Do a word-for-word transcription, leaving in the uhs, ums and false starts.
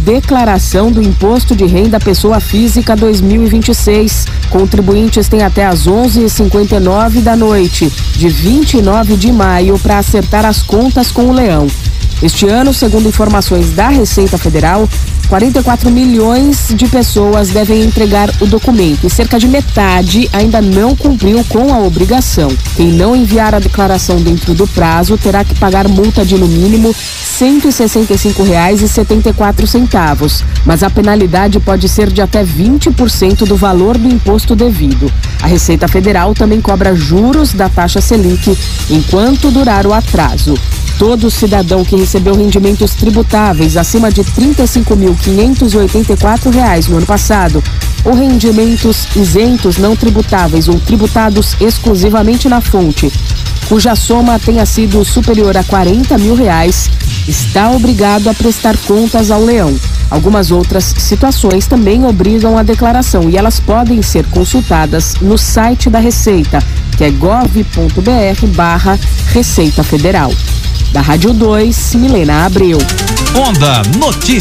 declaração do Imposto de Renda Pessoa Física dois mil e vinte e seis. Contribuintes têm até às onze e cinquenta e nove da noite, de vinte e nove de maio, para acertar as contas com o leão. Este ano, segundo informações da Receita Federal, quarenta e quatro milhões de pessoas devem entregar o documento e cerca de metade ainda não cumpriu com a obrigação. Quem não enviar a declaração dentro do prazo terá que pagar multa de no mínimo cento e sessenta e cinco reais e setenta e quatro centavos, mas a penalidade pode ser de até vinte por cento do valor do imposto devido. A Receita Federal também cobra juros da taxa Selic enquanto durar o atraso. Todo cidadão que recebeu rendimentos tributáveis acima de trinta e cinco mil quinhentos e oitenta e quatro reais no ano passado, ou rendimentos isentos não tributáveis ou tributados exclusivamente na fonte, cuja soma tenha sido superior a quarenta mil reais, está obrigado a prestar contas ao leão. Algumas outras situações também obrigam a declaração e elas podem ser consultadas no site da Receita, que é gov ponto br barra Receita Federal. Da Rádio dois, Milena Abreu. Onda Notícias.